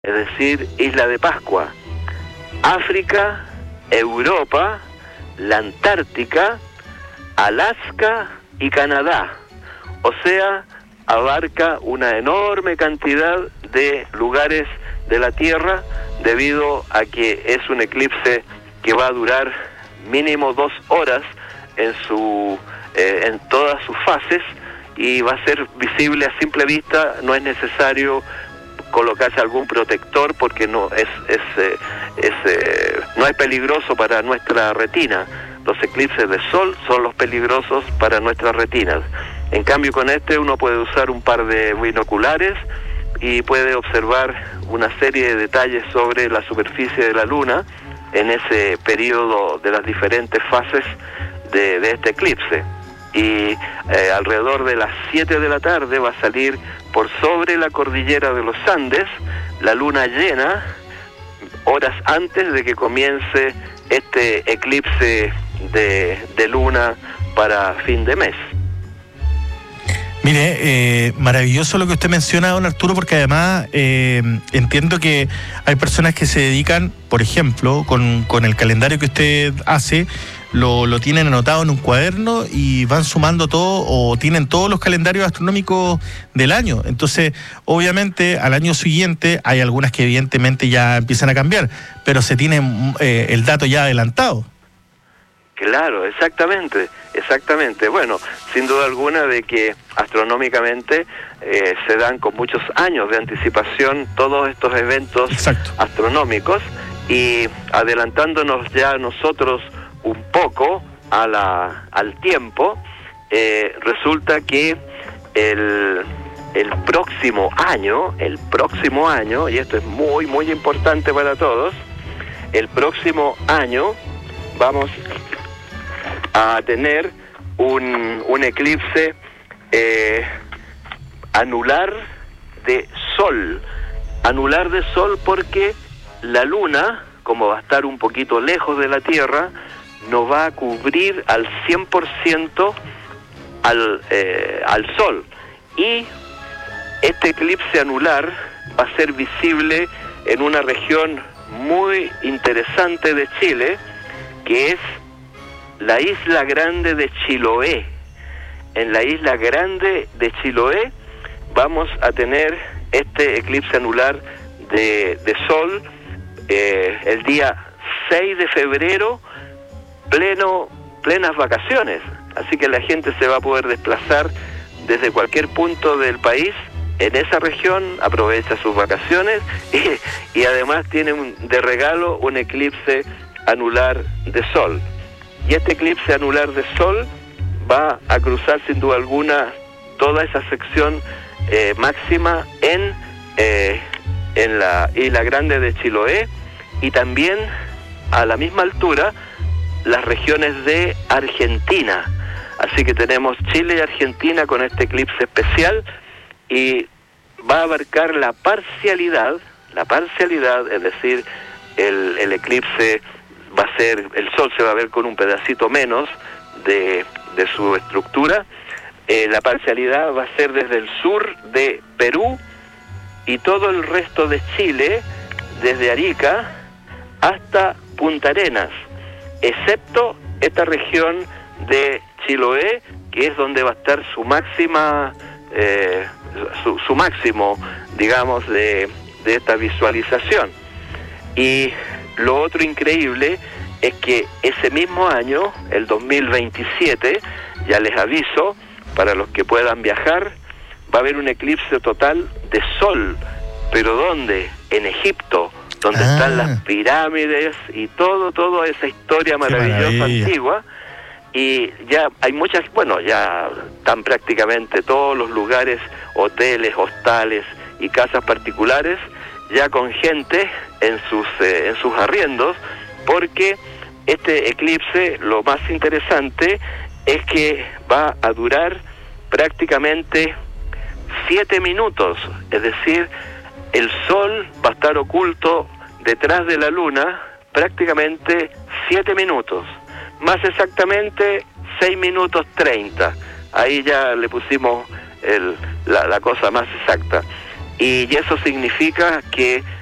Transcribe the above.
es decir, Isla de Pascua, África, Europa, la Antártica, Alaska y Canadá. O sea, abarca una enorme cantidad de lugares de la Tierra debido a que es un eclipse que va a durar mínimo 2 horas en todas sus fases y va a ser visible a simple vista. No es necesario colocarse algún protector porque no es peligroso para nuestra retina. Los eclipses de sol son los peligrosos para nuestras retinas. En cambio, con este uno puede usar un par de binoculares y puede observar una serie de detalles sobre la superficie de la Luna en ese periodo de las diferentes fases de este eclipse. Y alrededor de las 7 de la tarde va a salir por sobre la cordillera de los Andes la luna llena, horas antes de que comience este eclipse de luna para fin de mes. Mire, maravilloso lo que usted menciona, don Arturo, porque además entiendo que hay personas que se dedican, por ejemplo, con el calendario que usted hace, lo tienen anotado en un cuaderno y van sumando todo, o tienen todos los calendarios astronómicos del año. Entonces, obviamente, al año siguiente hay algunas que evidentemente ya empiezan a cambiar, pero se tiene el dato ya adelantado. Claro, exactamente. Bueno, sin duda alguna de que astronómicamente se dan con muchos años de anticipación todos estos eventos astronómicos, y adelantándonos ya nosotros un poco al tiempo, resulta que el próximo año, y esto es muy muy importante para todos, el próximo año vamos a tener un eclipse anular de sol. Anular de sol porque la Luna, como va a estar un poquito lejos de la Tierra, no va a cubrir al 100% al Sol. Y este eclipse anular va a ser visible en una región muy interesante de Chile, que es la Isla Grande de Chiloé. En la Isla Grande de Chiloé vamos a tener este eclipse anular de sol el día 6 de febrero, plenas vacaciones. Así que la gente se va a poder desplazar desde cualquier punto del país en esa región, aprovecha sus vacaciones y además tiene de regalo un eclipse anular de sol. Y este eclipse anular de sol va a cruzar sin duda alguna toda esa sección máxima en la Isla Grande de Chiloé, y también a la misma altura las regiones de Argentina. Así que tenemos Chile y Argentina con este eclipse especial, y va a abarcar la parcialidad, es decir, el eclipse va a ser, el sol se va a ver con un pedacito menos de su estructura. La parcialidad va a ser desde el sur de Perú y todo el resto de Chile, desde Arica hasta Punta Arenas, excepto esta región de Chiloé, que es donde va a estar su máxima, su máximo, digamos, de esta visualización. Y lo otro increíble es que ese mismo año, el 2027, ya les aviso, para los que puedan viajar, va a haber un eclipse total de sol. ¿Pero dónde? En Egipto, donde están las pirámides y toda esa historia maravillosa antigua. Y ya hay muchas, ya están prácticamente todos los lugares, hoteles, hostales y casas particulares, ya con gente en sus arriendos, porque este eclipse, lo más interesante es que va a durar prácticamente 7 minutos, es decir, el sol va a estar oculto detrás de la luna prácticamente 7 minutos, más exactamente 6 minutos 30, ahí ya le pusimos la cosa más exacta, y eso significa que